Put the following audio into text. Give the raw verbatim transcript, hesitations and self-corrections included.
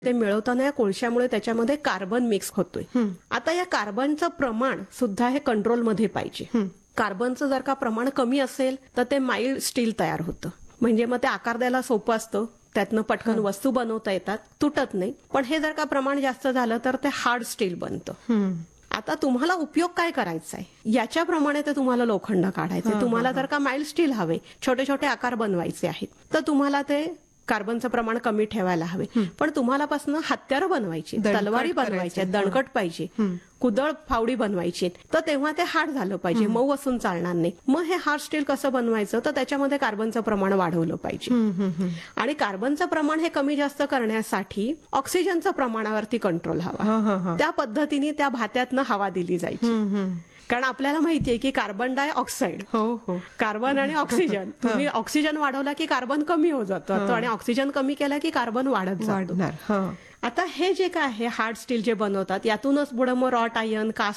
ते मिळवताना या कोळशामुळे त्याच्यामध्ये कार्बन मिक्स होतोय. आता या कार्बनचं प्रमाण सुद्धा हे कंट्रोलमध्ये पाहिजे. कार्बनचं जर का प्रमाण कमी असेल तर ते माइल्ड स्टील तयार होतं, म्हणजे मग ते आकार द्यायला सोपं असतं, त्यातनं पटकन वस्तू बनवता येतात, तुटत नाही. पण हे जर का प्रमाण जास्त झालं तर ते हार्ड स्टील बनतं. आता तुम्हाला उपयोग काय करायचा आहे याच्याप्रमाणे ते तुम्हाला लोखंड काढायचे. तुम्हाला जर का माइल्ड स्टील हवे, छोटे छोटे आकार बनवायचे आहेत, तर तुम्हाला ते कार्बनचं प्रमाण कमी ठेवायला हवे. पण तुम्हाला पासून हत्यारं बनवायची, तलवारी बनवायच्या, दणकट पाहिजे, कुदळ फावडी बनवायची, तर तेव्हा ते हार्ड झालं पाहिजे, मऊ असून चालणार नाही. मग हे हार्ड स्टील कसं बनवायचं, तर त्याच्यामध्ये कार्बनचं प्रमाण वाढवलं पाहिजे. आणि कार्बनचं प्रमाण हे कमी जास्त करण्यासाठी ऑक्सिजनचं प्रमाणावरती कंट्रोल हवा. त्या पद्धतीने त्या भात्यातनं हवा दिली जायची. कारण आपल्याला माहितीये की कार्बन डाय ऑक्साईड, हो हो कार्बन आणि ऑक्सिजन, तुम्ही ऑक्सिजन वाढवला की कार्बन कमी होत जातं आणि ऑक्सिजन कमी केला की कार्बन वाढत जातो. आता हे जे काय आहे हार्ड स्टील जे बनवतात, यातूनच पुढे मग रॉट आयर्न, कास्ट